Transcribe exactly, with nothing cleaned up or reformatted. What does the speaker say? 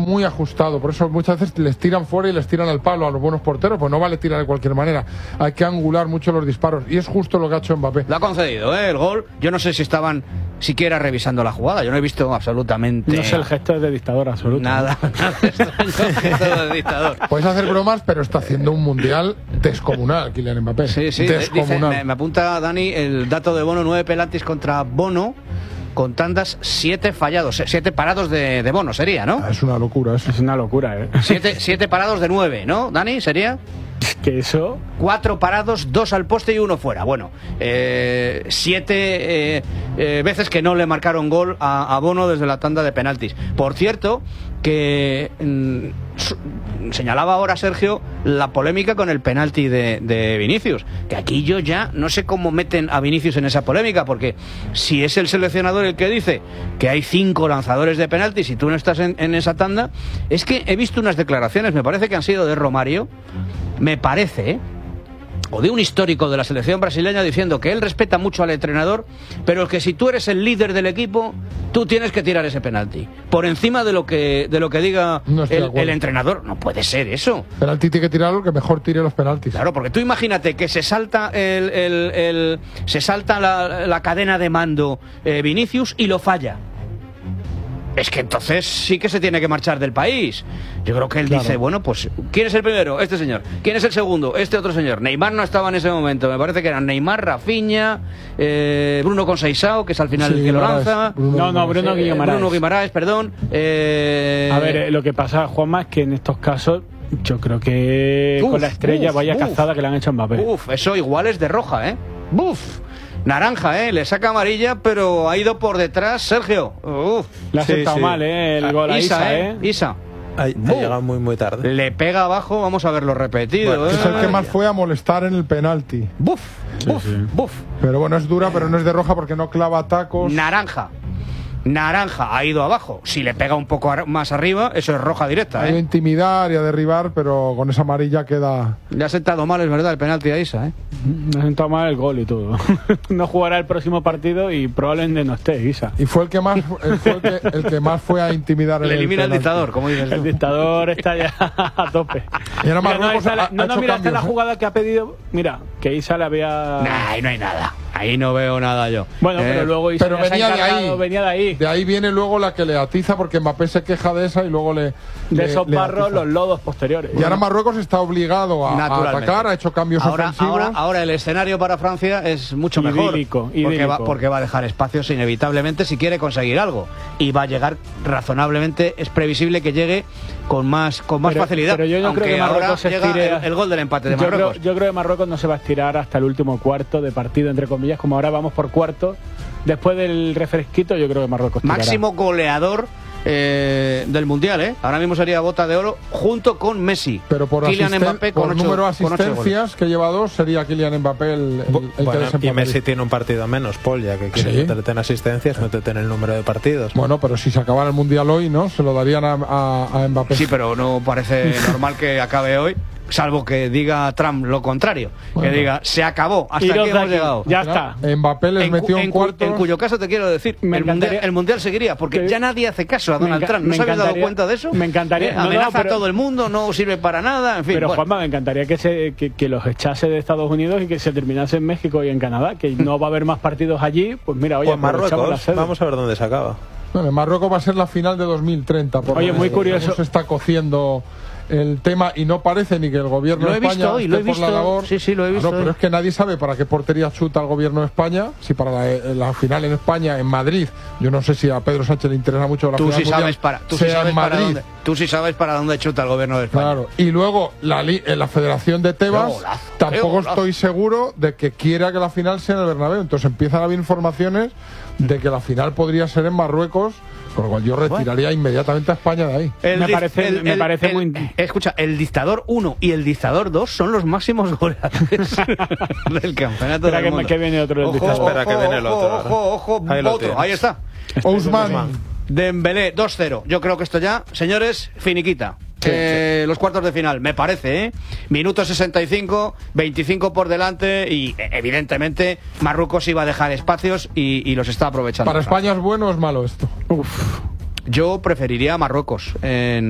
muy ajustado. Por eso muchas veces les tiran fuera y les tiran al palo a los buenos porteros. Pues no vale tirar de cualquier manera. Hay que angular mucho los disparos. Y es justo lo que ha hecho Mbappé. Lo ha concedido, ¿eh? El gol. Yo no sé si estaban siquiera revisando la jugada. Yo no he visto absolutamente... No sé, el gesto es de dictador absoluto. Nada, nada extraño, gesto de dictador. Puedes hacer bromas, pero está haciendo un mundial descomunal, Kylian Mbappé. Sí, sí, dice, me, me apunta Dani el dato de Bono, nueve penaltis contra Bono, con tandas, siete fallados, siete parados de, de Bono sería, ¿no? Ah, es una locura, eso. Es una locura, ¿eh? Siete, siete parados de nueve, ¿no, Dani? ¿Sería? Que eso... Cuatro parados, dos al poste y uno fuera. Bueno, eh, siete eh, eh, veces que no le marcaron gol a, a Bono desde la tanda de penaltis. Por cierto, que mm, señalaba ahora Sergio la polémica con el penalti de, de Vinicius, que aquí yo ya no sé cómo meten a Vinicius en esa polémica, porque si es el seleccionador el que dice que hay cinco lanzadores de penaltis y tú no estás en, en esa tanda, es que he visto unas declaraciones, me parece que han sido de Romario, me parece, ¿eh? o de un histórico de la selección brasileña, diciendo que él respeta mucho al entrenador, pero que si tú eres el líder del equipo, tú tienes que tirar ese penalti por encima de lo que de lo que diga no el, el entrenador. No puede ser eso. Penalti tiene que tirarlo, que mejor tire los penaltis. Claro, porque tú imagínate que se salta el, el, el se salta la, la cadena de mando eh, Vinicius y lo falla. Es que entonces sí que se tiene que marchar del país. Yo creo que él claro. dice, bueno, pues ¿quién es el primero? Este señor. ¿Quién es el segundo? Este otro señor. Neymar no estaba en ese momento. Me parece que eran Neymar, Rafinha, eh, Bruno Conceição, que es al final sí, el que lo lanza. Bruno, no, no, Bruno eh, Guimaraes. Bruno Guimaraes, perdón. Eh... A ver, eh, lo que pasa, Juanma, es que en estos casos yo creo que uf, con la estrella uf, vaya uf, cazada que le han hecho a Mbappé. Uf, eso igual es de roja, ¿eh? Uf. Naranja, ¿eh? Le saca amarilla, pero ha ido por detrás Sergio. Uf. Le ha sí, sentado sí. mal, ¿eh? El gol a Isa, Isa, ¿eh? Isa. Ha, ha llegado muy, muy tarde. Le pega abajo, vamos a verlo repetido. Bueno, ¿eh? Es el que más fue a molestar en el penalti. Buf, sí, buf, sí. buf. Pero bueno, es dura, pero no es de roja porque no clava tacos. Naranja. Naranja, ha ido abajo. Si le pega un poco más arriba, eso es roja directa. Ha ido a ¿eh? intimidar y a derribar, pero con esa amarilla queda... Le ha sentado mal, es verdad, el penalti a Isa, ¿eh? Le ha sentado mal el gol y todo. No jugará el próximo partido y probablemente no esté Isa. Y fue el que más, el, fue el, que, el que más fue a intimidar. Le elimina el el dictador, como dices tú. El dictador está ya a tope. Y ahora mira, Marruecos no, ha, la, ha no, no hecho mira, cambios, esta la ¿eh? jugada que ha pedido. Mira, que Isa le había... Nah, ahí no hay nada. Ahí no veo nada yo. Bueno, eh, pero luego Isa pero ya se venía ha de ahí. venía de ahí. De ahí viene luego la que le atiza, porque Mbappé se queja de esa y luego le... De le, esos le barros, atiza. los lodos posteriores. Y ahora Marruecos está obligado a, a atacar, ha hecho cambios ahora, ofensivos. Ahora, ahora el escenario para Francia es mucho mejor. Idílico, porque, idílico. va, porque va a dejar espacios inevitablemente si quiere conseguir algo. Y va a llegar razonablemente, es previsible que llegue con más, con más pero, facilidad. Pero yo no Aunque creo que Marruecos se llega estire... el, el gol del empate de yo Marruecos. Creo, yo creo que Marruecos no se va a estirar hasta el último cuarto de partido, entre comillas, como ahora vamos por cuarto. Después del refresquito, yo creo que Marruecos tirará. Máximo goleador eh, del Mundial, ¿eh? Ahora mismo sería bota de oro junto con Messi. Pero por, Kylian Mbappé con por ocho, número de con ocho asistencias que lleva dos, sería Kylian Mbappé el, el, el bueno, que y Messi tiene un partido menos, Paul, ya que quiere ¿Sí? meterte en asistencias, métete en el número de partidos. Bueno, pero si se acabara el Mundial hoy, ¿no? Se lo darían a, a, a Mbappé. Sí, pero no parece normal que acabe hoy, salvo que diga Trump lo contrario. Bueno. Que diga, se acabó, hasta Iros aquí hemos aquí. llegado. Ya está. Mbappé les en, metió en, un cuarto. En cuyo caso te quiero decir, el mundial, el mundial seguiría, porque ya nadie hace caso a Donald Trump. ¿No se habéis dado cuenta de eso? Me encantaría. Eh, no, amenaza no, pero, a todo el mundo, no sirve para nada, en fin. Pero bueno. Juanma, me encantaría que, se, que, que los echase de Estados Unidos y que se terminase en México y en Canadá, que no va a haber más partidos allí. Pues mira, oye, o en Marruecos, la sede. Vamos a ver dónde se acaba. Bueno, en Marruecos va a ser la final de dos mil treinta. Por Oye, muy curioso. Se está cociendo el tema y no parece ni que el gobierno lo de he España visto hoy, lo he esté por visto, la labor. sí, sí, lo he visto. Ah, no, pero es que nadie sabe para qué portería chuta el gobierno de España. Si para la, la final en España, en Madrid, yo no sé si a Pedro Sánchez le interesa mucho la tú final sí mundial, sabes para, tú sea sí sabes en para Madrid. dónde, tú sí sabes para dónde chuta el gobierno de España. Claro. Y luego la, la Federación de Tebas, golazo, tampoco estoy seguro de que quiera que la final sea en el Bernabéu. Entonces empiezan a haber informaciones de que la final podría ser en Marruecos. Con lo cual yo retiraría bueno. inmediatamente a España de ahí. El me parece, el, me el, parece el, muy... Escucha, el dictador uno y el dictador dos son los máximos goleadores del campeonato Espera del que, mundo. que viene otro. Ojo, dictador. Espera que viene el otro. Ojo, ojo, ojo ahí, otro. Ahí está. Ousmane. Dembélé, dos cero. Yo creo que esto ya, señores, finiquita. Sí, eh, sí. Los cuartos de final, me parece, ¿eh? Minuto sesenta y cinco, veinticinco por delante y, evidentemente, Marruecos iba a dejar espacios y, y los está aprovechando. ¿Para España es bueno o es malo esto? Uf. Yo preferiría a Marruecos en